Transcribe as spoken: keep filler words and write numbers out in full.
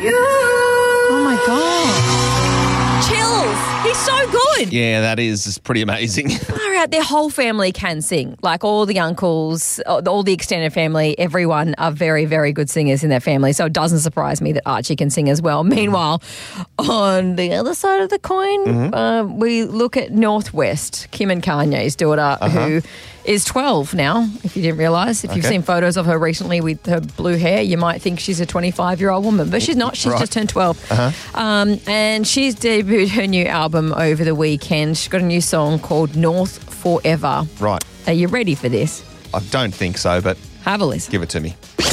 Oh, my God. Chills. He's so good. Yeah, that is it's pretty amazing. Far out, their whole family can sing. Like all the uncles, all the extended family, everyone are very, very good singers in their family. So it doesn't surprise me that Archie can sing as well. Meanwhile, on the other side of the coin, mm-hmm. uh, we look at Northwest, Kim and Kanye's daughter, uh-huh. who is twelve now, if you didn't realise. If okay. you've seen photos of her recently with her blue hair, you might think she's a twenty-five-year-old woman, but she's not. She's right. just turned twelve. Uh-huh. Um, and she's debuted her new album over the weekend. She's got a new song called North Forever. Right. Are you ready for this? I don't think so, but have a listen. Give it to me.